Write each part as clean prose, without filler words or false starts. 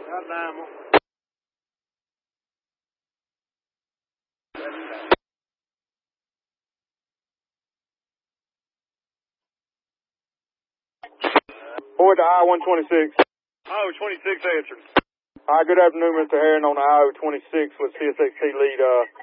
Got an animal. Boyd to I-126. I-26 answered. Hi, good afternoon, Mr. Herron on the I-26 with CSXT lead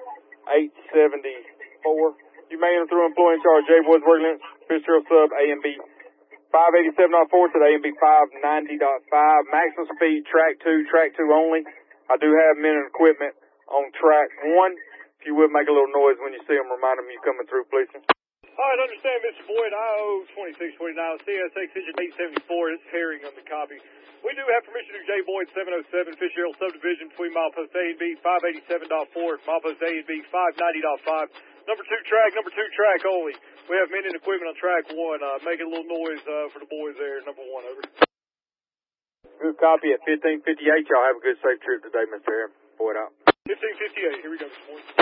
874. You may enter through employee in charge J. Boyd's working limits, Fitzgerald sub AMB 587.4 to the AMB 590.5. Maximum speed, track 2 only. I do have men and equipment on track 1. If you would make a little noise when you see them, remind them you're coming through, please. All right, understand, Mr. Boyd, I-2649, CSX engine 874, it's Herring on the copy. We do have permission to J. Boyd 707, Fitzgerald subdivision between milepost A and B, 587.4, milepost A and B, 590.5. Number 2 track only. We have men and equipment on track 1. Making a little noise for the boys there, number 1, over. Good copy at 1558. Y'all have a good, safe trip today, Mr. Herron. Boyd out. 1558, here we go, Mr. Boyd.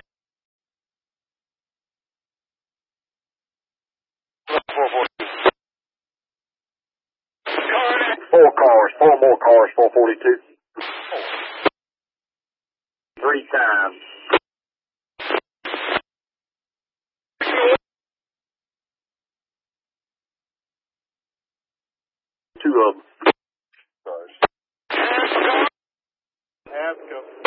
4 more cars, 442. 3 times. 2 of them. Asco.